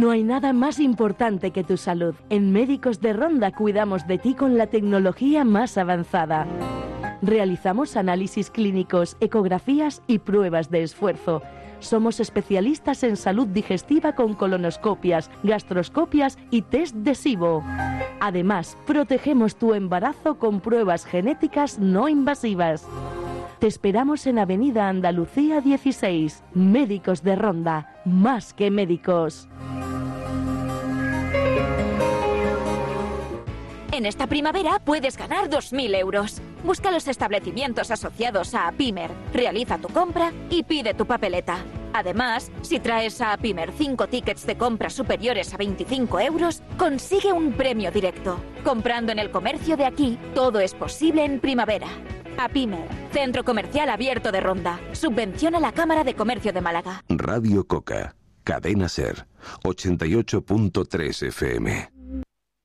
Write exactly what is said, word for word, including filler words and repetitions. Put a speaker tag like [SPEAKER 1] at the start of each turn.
[SPEAKER 1] No hay nada más importante que tu salud. En Médicos de Ronda cuidamos de ti con la tecnología más avanzada. Realizamos análisis clínicos, ecografías y pruebas de esfuerzo. Somos especialistas en salud digestiva con colonoscopias, gastroscopias y test de SIBO. Además, protegemos tu embarazo con pruebas genéticas no invasivas. Te esperamos en Avenida Andalucía dieciséis. Médicos de Ronda, más que médicos.
[SPEAKER 2] En esta primavera puedes ganar dos mil euros. Busca los establecimientos asociados a Apimer, realiza tu compra y pide tu papeleta. Además, si traes a Apimer cinco tickets de compra superiores a veinticinco euros, consigue un premio directo. Comprando en el comercio de aquí, todo es posible en primavera. Apimer, Centro Comercial Abierto de Ronda. Subvenciona la Cámara de Comercio de Málaga.
[SPEAKER 3] Radio Coca, Cadena Ser, ochenta y ocho punto tres F M.